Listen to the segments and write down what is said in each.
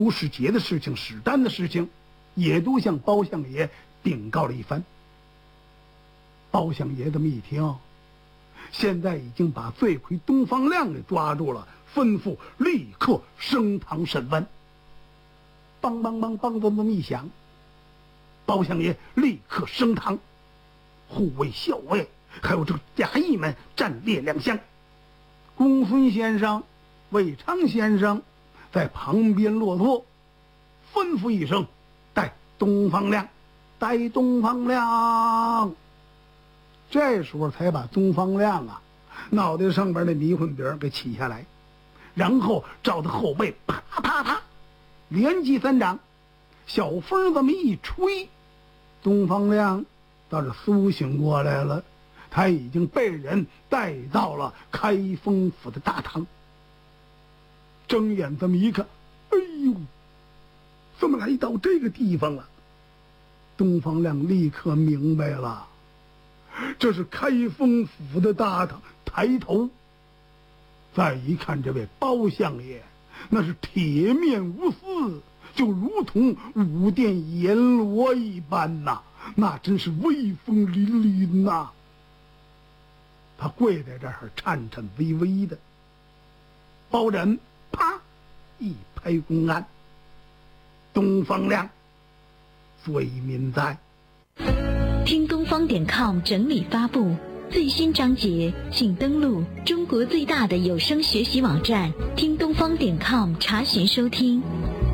刘世杰的事情、史丹的事情，也都向包相爷禀告了一番。包相爷这么一听，现在已经把罪魁东方亮给抓住了，吩咐立刻升堂审问。梆梆梆梆的这么一响，包相爷立刻升堂，护卫、校尉还有这个衙役们站列两厢。公孙先生、魏昌先生在旁边落座，吩咐一声：“带东方亮，带东方亮。”这时候才把东方亮脑袋上边那迷魂饼给起下来，然后照他后背啪啪啪连击3掌，小风这么一吹，东方亮倒是苏醒过来了，他已经被人带到了开封府的大堂。睁眼这么一看，哎呦，怎么来到这个地方了？东方亮立刻明白了，这是开封府的大堂。抬头再一看，这位包相爷那是铁面无私，就如同五殿阎罗一般那真是威风凛凛他跪在这儿颤颤巍巍的。包拯啪一拍公案：“东方亮，罪名在。” 听东方.com 整理发布最新章节，请登录中国最大的有声学习网站听东方.com查询收听。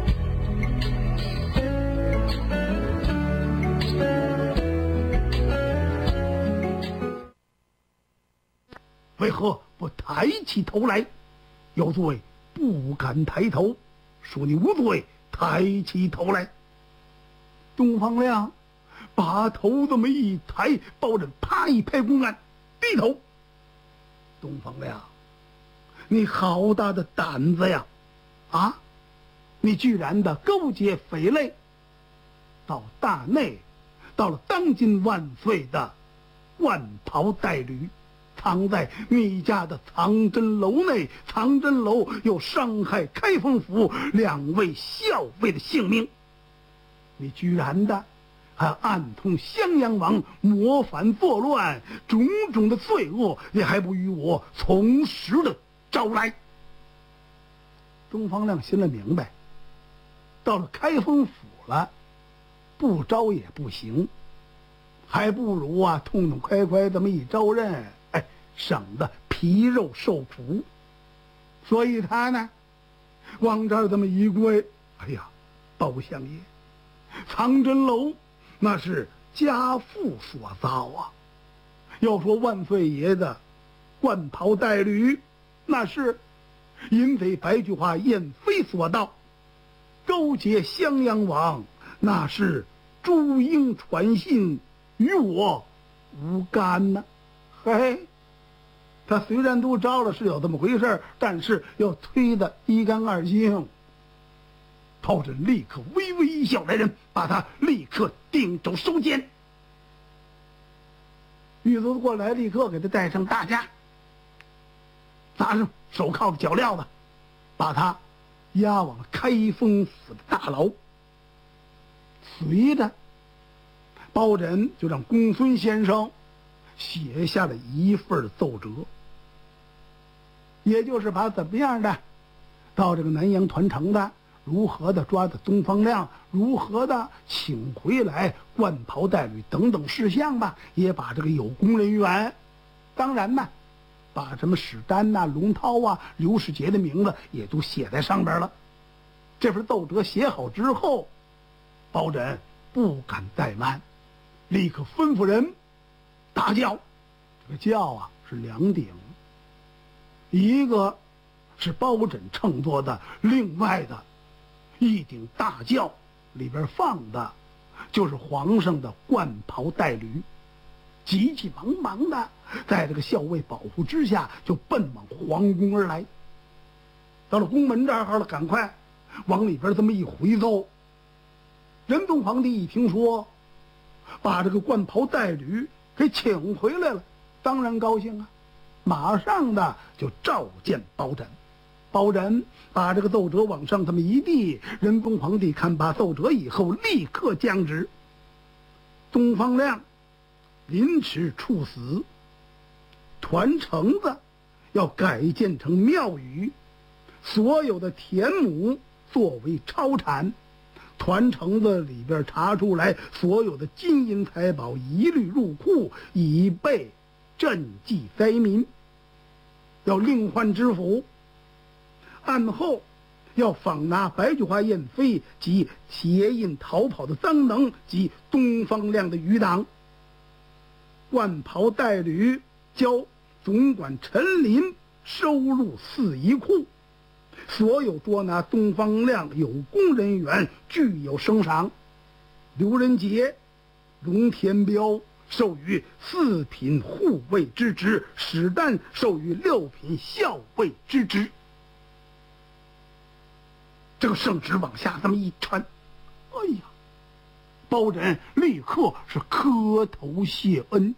为何不抬起头来？有罪不敢抬头，说你无罪，抬起头来。东方亮把头这么一抬，包拯啪一拍公案：“低头。”东方亮，你好大的胆子呀！你居然的勾结匪类，到大内，到了当今万岁的万袍带履，藏在你家的藏珍楼内，藏珍楼又伤害开封府2位校尉的性命，你居然的还暗通襄阳王谋反作乱，种种的罪恶，你还不与我从实的招来？东方亮心里明白，到了开封府了，不招也不行，还不如痛痛快快这么一招认，省得皮肉受苦。所以他呢往这儿这么一跪，哎呀，包相爷，藏珍楼那是家父所造要说万岁爷的冠袍带履，那是淫贼白菊花燕飞所盗；勾结襄阳王，那是朱英传信，与我无干嘿，他虽然都招了，是有这么回事，但是要推得一干二净。包拯立刻微微一笑来人，把他立刻定州收监。狱卒过来，立刻给他戴上大枷，拿上手铐的脚镣子，把他押往开封府的大牢。随着包拯就让公孙先生写下了一份奏折，也就是把怎么样的到这个南阳团城的，如何的抓的东方亮，如何的请回来冠袍带履等等事项吧，也把这个有功人员，当然呢把什么史丹龙涛刘世杰的名字也都写在上边了。这份奏折写好之后，包拯不敢怠慢，立刻吩咐人打轿。这个轿是2顶，一个是包拯乘坐的，另外的一顶大轿里边放的就是皇上的冠袍带履，急急忙忙的在这个校尉保护之下就奔往皇宫而来。到了宫门这儿了，赶快往里边这么一回奏。仁宗皇帝一听说把这个冠袍带履给请回来了，当然高兴马上的就召见包拯。 包拯把这个奏折往上这么一递，仁宗皇帝看罢奏折以后，立刻降旨：东方亮临迟处死，团城子要改建成庙宇，所有的田亩作为超产，团城子里边查出来所有的金银财宝一律入库，以备赈济灾民。要另换知府，案后要访拿白菊花燕飞及邪印逃跑的赃能及东方亮的余党，冠袍带履交总管陈林收入4夷库，所有捉拿东方亮有功人员具有升赏。刘仁杰、龙天彪授予4品护卫之职，史丹授予6品校尉之职。这个圣旨往下这么一传，哎呀，包拯立刻是磕头谢恩，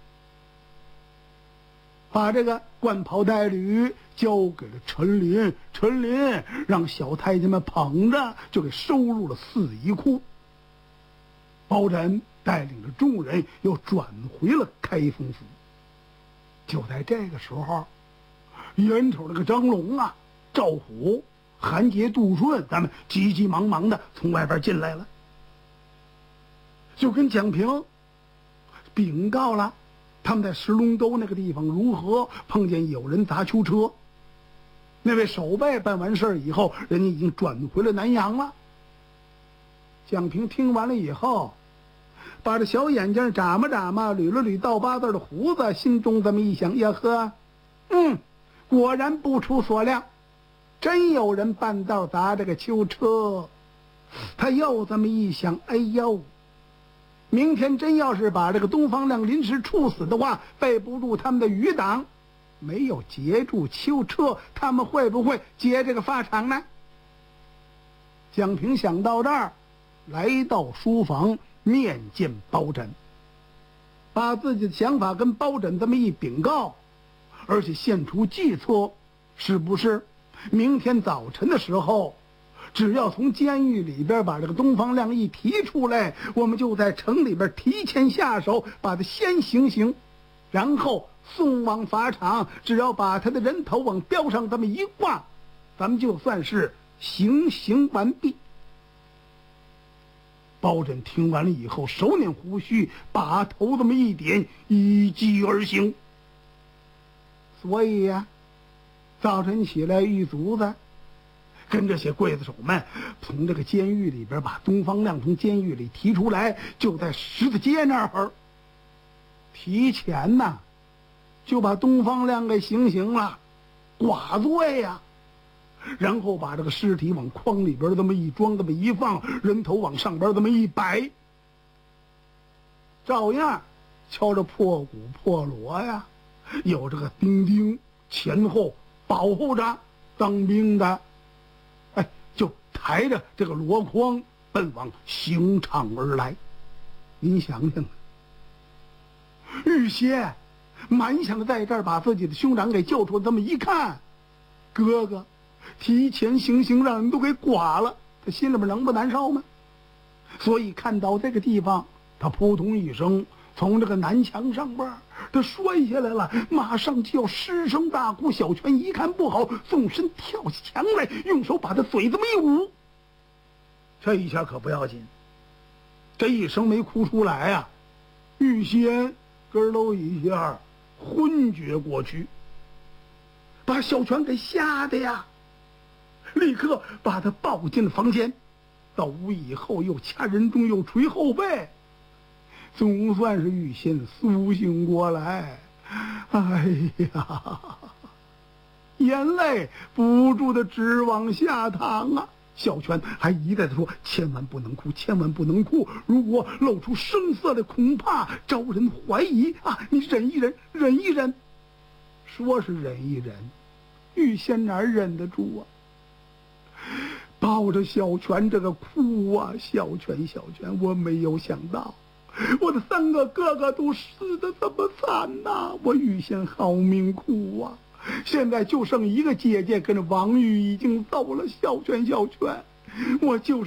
把这个冠袍带履交给了陈林，陈林让小太监们捧着就给收入了4夷库。包拯带领着众人又转回了开封府。就在这个时候，眼瞅那个张龙啊、赵虎、韩杰、杜顺咱们急急忙忙的从外边进来了，就跟蒋平禀告了他们在石龙沟那个地方如何碰见有人砸囚车。那位守备办完事以后，人家已经转回了南阳了。蒋平听完了以后，把这小眼睛眨巴眨巴，捋了捋倒八字的胡子，心中这么一想，呀呵，果然不出所料，真有人半道砸这个囚车。他又这么一想，哎呦，明天真要是把这个东方亮临时处死的话，背不住他们的余党，没有截住囚车，他们会不会劫这个法场呢？蒋平想到这儿，来到书房面见包拯，把自己的想法跟包拯这么一禀告，而且献出计策，是不是明天早晨的时候，只要从监狱里边把这个东方亮一提出来，我们就在城里边提前下手，把他先行，然后送往法场，只要把他的人头往标上这么一挂，咱们就算是行刑完毕。包拯听完了以后，手捻胡须，把头这么一点，依计而行。所以呀，早晨起来，狱卒子跟这些刽子手们从这个监狱里边把东方亮从监狱里提出来，就在十字街那儿提前呢就把东方亮给行刑了，剐罪呀。然后把这个尸体往筐里边这么一装，这么一放，人头往上边这么一摆，照样敲着破鼓破锣呀，有这个丁丁前后保护着当兵的，就抬着这个箩筐奔往刑场而来。您想想，玉仙满想着在这儿把自己的兄长给救出，这么一看，哥哥提前行刑，让人都给剐了，他心里边能不难受吗？所以看到这个地方，他扑通一声从这个南墙上边他摔下来了，马上就要失声大哭。小泉一看不好，纵身跳起墙来，用手把他嘴这么一捂。这一下可不要紧，这一声没哭出来啊，玉仙咯喽一下昏厥过去，把小泉给吓得呀，立刻把他抱进了房间。到屋以后又掐人中又捶后背，总算是玉仙苏醒过来。哎呀，眼泪不住的直往下淌啊。小泉还一再的说，千万不能哭，千万不能哭，如果露出声色来，恐怕招人怀疑啊，你忍一忍，忍一忍。说是忍一忍，玉仙哪忍得住啊，抱着小泉这个哭啊，小泉，我没有想到我的3个哥哥都死得这么惨呐，我玉仙好命苦啊， 现在就剩一个姐姐跟着王玉已经走了。小泉，我就是